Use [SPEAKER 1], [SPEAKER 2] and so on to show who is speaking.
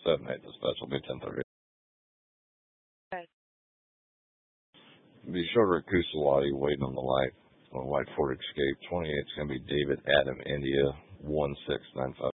[SPEAKER 1] 7-8 dispatch will be 10:30.
[SPEAKER 2] Okay.
[SPEAKER 1] Be shorter at Kusalati, waiting on the light, on White Ford Escape. 28's going to be David Adam India 1695.